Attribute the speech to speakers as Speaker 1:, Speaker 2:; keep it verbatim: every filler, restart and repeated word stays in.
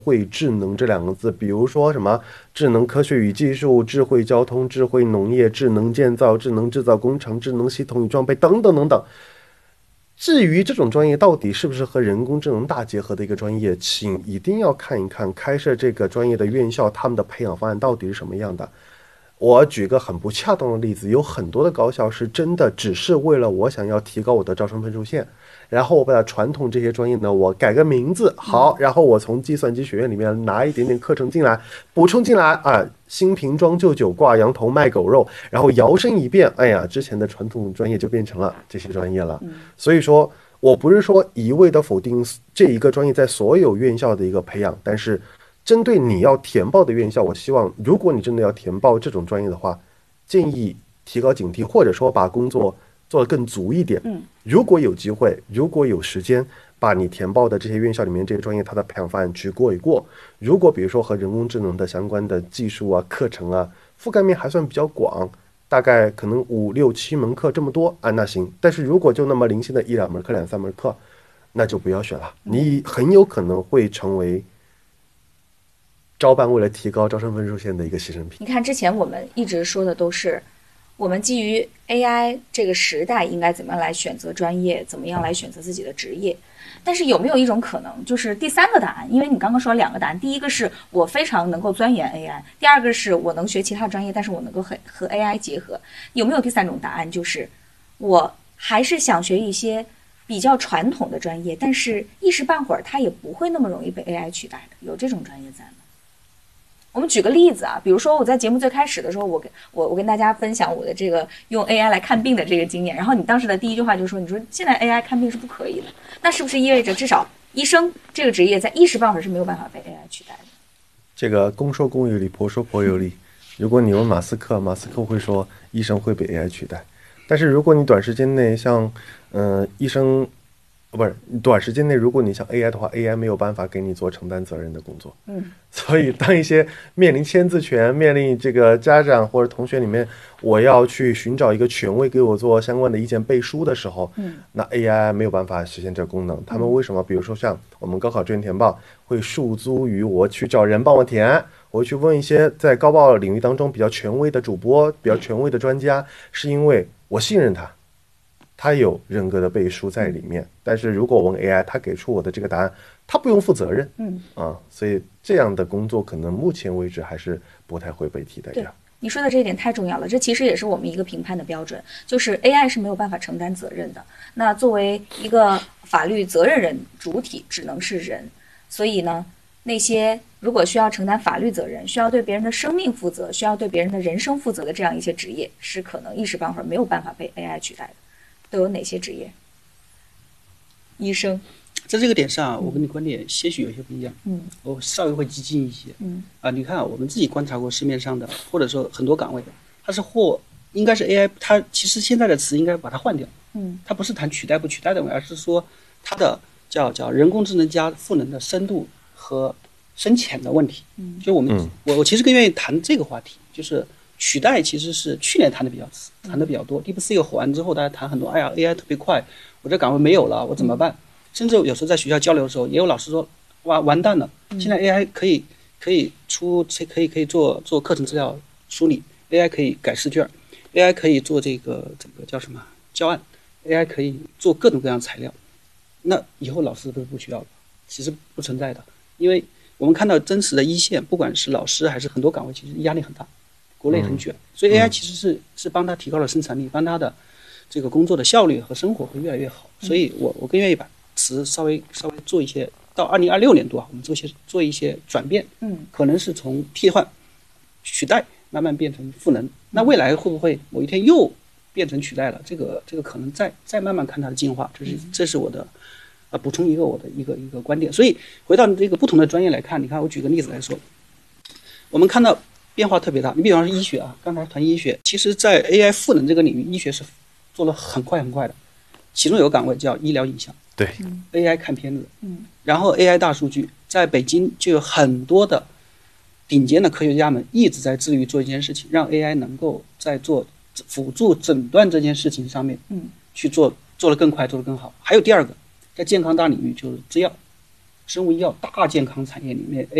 Speaker 1: 慧智能这两个字，比如说什么智能科学与技术、智慧交通、智慧农业、智能建造、智能制造工程、智能系统与装备等等等等。至于这种专业到底是不是和人工智能大结合的一个专业，请一定要看一看开设这个专业的院校，他们的培养方案到底是什么样的。我举个很不恰当的例子，有很多的高校是真的只是为了我想要提高我的招生分数线，然后我把传统这些专业呢，我改个名字，好，然后我从计算机学院里面拿一点点课程进来，补充进来啊，新瓶装旧酒，挂羊头卖狗肉，然后摇身一变，哎呀，之前的传统专业就变成了这些专业了。所以说我不是说一味的否定这一个专业在所有院校的一个培养，但是针对你要填报的院校，我希望如果你真的要填报这种专业的话，建议提高警惕，或者说把工作做得更足一点。
Speaker 2: 嗯，
Speaker 1: 如果有机会，如果有时间，把你填报的这些院校里面这些专业它的培养方案去过一过。如果比如说和人工智能的相关的技术啊、课程啊，覆盖面还算比较广，大概可能五六七门课这么多啊，那行。但是如果就那么零星的一两门课、两三门课，那就不要选了，你很有可能会成为招办为了提高招生分数线的一个牺牲品。
Speaker 2: 你看之前我们一直说的都是我们基于 A I 这个时代应该怎么样来选择专业，怎么样来选择自己的职业。但是有没有一种可能，就是第三个答案？因为你刚刚说了两个答案，第一个是我非常能够钻研 A I， 第二个是我能学其他专业，但是我能够和和 A I 结合。有没有第三种答案，就是我还是想学一些比较传统的专业，但是一时半会儿它也不会那么容易被 A I 取代的？有这种专业在吗？我们举个例子啊，比如说我在节目最开始的时候，我跟我我跟大家分享我的这个用 A I 来看病的这个经验，然后你当时的第一句话就是说，你说现在 A I 看病是不可以的，那是不是意味着至少医生这个职业在一时半会儿是没有办法被 A I 取代的？
Speaker 1: 这个公说公有理，婆说婆有理。如果你问马斯克，马斯克会说医生会被 A I 取代，但是如果你短时间内像嗯、呃、医生。不是短时间内，如果你像 A I 的话 ，A I 没有办法给你做承担责任的工作。
Speaker 2: 嗯，
Speaker 1: 所以当一些面临签字权、面临这个家长或者同学里面，我要去寻找一个权威给我做相关的意见背书的时候，
Speaker 2: 嗯，
Speaker 1: 那 A I 没有办法实现这个功能。他们为什么？比如说像我们高考志愿填报，会诉诸于我去找人帮我填，我会去问一些在高报领域当中比较权威的主播、比较权威的专家，是因为我信任他。他有人格的背书在里面，但是如果我问 A I， 他给出我的这个答案，他不用负责任，
Speaker 2: 嗯
Speaker 1: 啊，所以这样的工作可能目前为止还是不太会被替代掉。
Speaker 2: 你说的这一点太重要了，这其实也是我们一个评判的标准，就是 A I 是没有办法承担责任的。那作为一个法律责任人，主体只能是人，所以呢，那些如果需要承担法律责任，需要对别人的生命负责，需要对别人的人生负责的这样一些职业，是可能一时半会儿没有办法被 A I 取代的。都有哪些职业？医生，
Speaker 3: 在这个点上，我跟你观点些许有些不一样。
Speaker 2: 嗯，
Speaker 3: 我稍微会激进一些。
Speaker 2: 嗯
Speaker 3: 啊，你看啊，我们自己观察过市面上的，或者说很多岗位的，它是或应该是 A I， 它其实现在的词应该把它换掉。
Speaker 2: 嗯，
Speaker 3: 它不是谈取代不取代的问题，而是说它的叫叫人工智能加赋能的深度和深浅的问题。
Speaker 2: 嗯，
Speaker 3: 就我们、
Speaker 1: 嗯、
Speaker 3: 我我其实更愿意谈这个话题，就是取代其实是去年谈的比较谈的比较多。DeepSeek火完之后，大家谈很多，哎呀 A I 特别快，我这岗位没有了，我怎么办？甚至有时候在学校交流的时候，也有老师说，哇，完蛋了，现在 A I 可以可以出可以可以做做课程资料梳理 ，A I 可以改试卷 ，A I 可以做这个这个叫什么教案 ，A I 可以做各种各样的材料。那以后老师都不需要了，其实不存在的，因为我们看到真实的一线，不管是老师还是很多岗位，其实压力很大。国内很卷，所以 A I 其实是、嗯、是帮他提高了生产力，帮他的这个工作的效率和生活会越来越好。所以我我更愿意把词稍微稍微做一些，到二零二六年度啊，我们做一些做一些转变，
Speaker 2: 嗯，
Speaker 3: 可能是从替换、取代慢慢变成赋能。那未来会不会某一天又变成取代了？这个这个可能再再慢慢看它的进化。这是这是我的呃补充一个我的一个一个观点。所以回到这个不同的专业来看，你看我举个例子来说，我们看到变化特别大。你比方说医学啊，刚才谈医学，其实在 A I 赋能这个领域，医学是做了很快很快的。其中有个岗位叫医疗影像，
Speaker 1: 对
Speaker 3: ，A I 看片子，
Speaker 2: 嗯，
Speaker 3: 然后 A I 大数据，在北京就有很多的顶尖的科学家们一直在致力于做一件事情，让 A I 能够在做辅助诊断这件事情上面，
Speaker 2: 嗯，
Speaker 3: 去做做得更快，做得更好。还有第二个，在健康大领域就是制药， 生物医药大健康产业里面